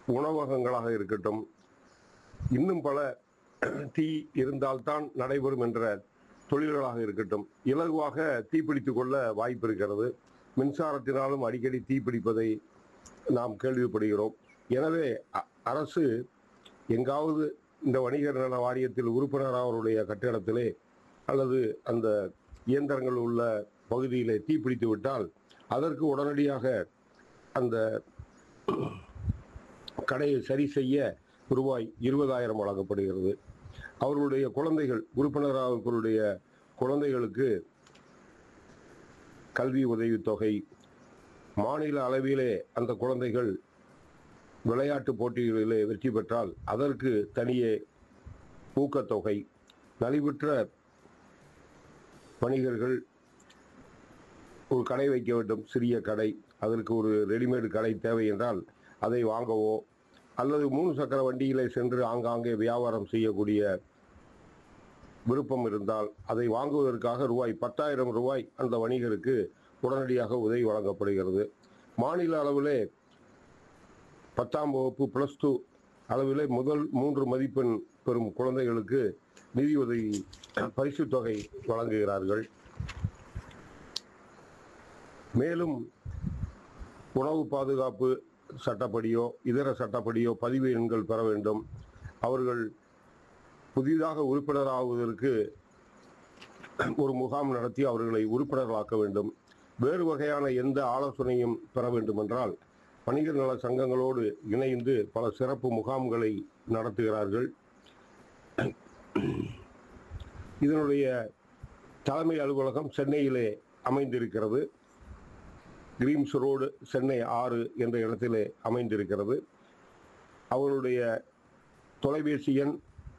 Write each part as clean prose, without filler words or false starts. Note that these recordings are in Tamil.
உணவகங்களாக இருக்கட்டும், இன்னும் பல தீ இருந்தால்தான் நடைபெறும் என்ற தொழில்களாக இருக்கட்டும், இலகுவாக தீப்பிடித்துக் கொள்ள வாய்ப்பு இருக்கிறது. மின்சாரத்தினாலும் அடிக்கடி தீப்பிடிப்பதை நாம் கேள்விப்படுகிறோம். எனவே அரசு எங்காவது இந்த வணிகர் நல வாரியத்தில் உறுப்பினர் அவருடைய கட்டிடத்திலே அல்லது அந்த இயந்திரங்கள் உள்ள பகுதியிலே தீப்பிடித்து விட்டால் அதற்கு உடனடியாக அந்த கடையை சரி செய்ய ரூபாய் 20,000 வழங்கப்படுகிறது. அவர்களுடைய குழந்தைகள், உறுப்பினர் அவர்களுடைய குழந்தைகளுக்கு கல்வி உதவித்தொகை, மாநில அளவிலே அந்த குழந்தைகள் விளையாட்டு போட்டிகளிலே வெற்றி பெற்றால் அதற்கு தனியே ஊக்கத்தொகை, நலிவுற்ற வணிகர்கள் ஒரு கடை வைக்க வேண்டும், சிறிய கடை, அதற்கு ஒரு ரெடிமேடு கடை தேவை என்றால் அதை வாங்கவோ அல்லது 3 சக்கர வண்டியிலே சென்று ஆங்காங்கே வியாபாரம் செய்யக்கூடிய விருப்பம் இருந்தால் அதை வாங்குவதற்காக ரூபாய் 10,000 அந்த வணிகருக்கு உடனடியாக உதவி வழங்கப்படுகிறது. மாநில அளவிலே 10ஆம் வகுப்பு +2 அளவிலே முதல் 3 மதிப்பெண் பெறும் குழந்தைகளுக்கு நிதியுதவி பரிசு தொகை வழங்குகிறார்கள். மேலும் உணவு பாதுகாப்பு சட்டப்படியோ இதர சட்டப்படியோ பதிவு எண்கள் பெற வேண்டும். அவர்கள் புதிதாக உறுப்பினர் ஆகுவதற்கு ஒரு முகாம் நடத்தி அவர்களை உறுப்பினர்களாக்க வேண்டும். வேறு வகையான எந்த ஆலோசனையும் பெற வேண்டும் என்றால் வணிகர் நல சங்கங்களோடு இணைந்து பல சிறப்பு முகாம்களை நடத்துகிறார்கள். இதனுடைய தலைமை அலுவலகம் சென்னையிலே அமைந்திருக்கிறது. கிரீம்ஸ் ரோடு, சென்னை 6 என்ற இடத்திலே அமைந்திருக்கிறது. அவருடைய தொலைபேசி எண்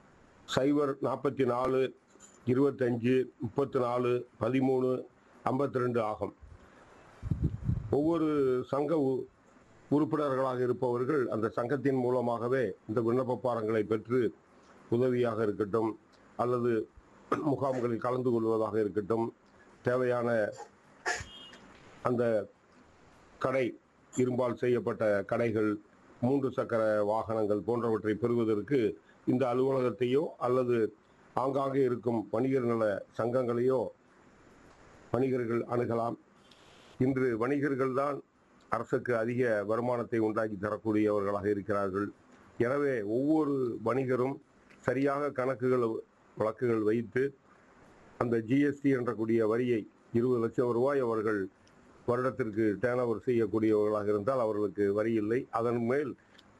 044 25 34 13 52 ஆகும். ஒவ்வொரு சங்க உறுப்பினர்களாக இருப்பவர்கள் அந்த சங்கத்தின் மூலமாகவே இந்த விண்ணப்ப பாரங்களை பெற்று உதவியாக இருக்கட்டும் அல்லது முகாம்களில் கலந்து கொள்வதாக இருக்கட்டும், தேவையான அந்த கடை, இரும்பால் செய்யப்பட்ட கடைகள், 3 சக்கர வாகனங்கள் போன்றவற்றை பெறுவதற்கு இந்த அலுவலகத்தையோ அல்லது ஆங்காங்கே இருக்கும் வணிகர் நல சங்கங்களையோ வணிகர்கள் அணுகலாம். இன்று வணிகர்கள் தான் அரசுக்கு அதிக வருமானத்தை உண்டாக்கி தரக்கூடியவர்களாக இருக்கிறார்கள். எனவே ஒவ்வொரு வணிகரும் சரியாக கணக்குகள் வழக்குகள் வைத்து அந்த ஜிஎஸ்டி என்ற கூடிய வரியை 20 லட்சம் ரூபாய் அவர்கள் வருடத்திற்கு டேர்ன் ஓவர் செய்யக்கூடியவர்களாக இருந்தால் அவர்களுக்கு வரி இல்லை. அதன் மேல்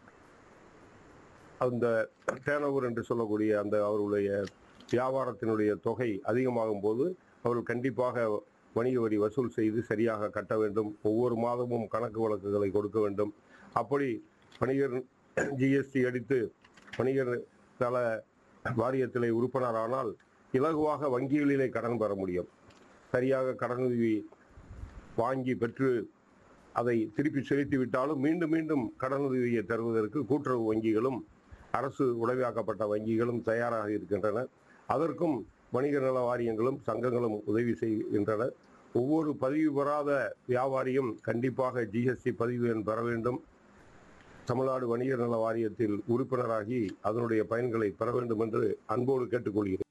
அந்த டேர்ன் ஓவர் என்று சொல்லக்கூடிய அந்த அவர்களுடைய வியாபாரத்தினுடைய தொகை அதிகமாகும் போது அவர்கள் கண்டிப்பாக வணிக வரி வசூல் செய்து சரியாக கட்ட வேண்டும். ஒவ்வொரு மாதமும் கணக்கு வழக்குகளை கொடுக்க வேண்டும். அப்படி வணிகர் ஜிஎஸ்டி அடித்து வணிகர் நல வாரியத்திலே உறுப்பினரானால் இலகுவாக வங்கிகளிலே கடன் பெற முடியும். சரியாக கடனுதவி வாங்கி பெற்று அதை திருப்பி செலுத்திவிட்டாலும் மீண்டும் மீண்டும் கடனுதவியை தருவதற்கு கூட்டுறவு வங்கிகளும் அரசு உடமையாக்கப்பட்ட வங்கிகளும் தயாராக இருக்கின்றன. அதற்கும் வணிகர் நல வாரியங்களும் சங்கங்களும் உதவி செய்கின்றன. ஒவ்வொரு பதிவு பெறாத வியாபாரியும் கண்டிப்பாக ஜிஎஸ்டி பதிவு எண் பெற வேண்டும். தமிழ்நாடு வணிகர் நல வாரியத்தில் உறுப்பினராகி அதனுடைய பயன்களை பெற வேண்டும் என்று அன்போடு கேட்டுக்கொள்கிறேன்.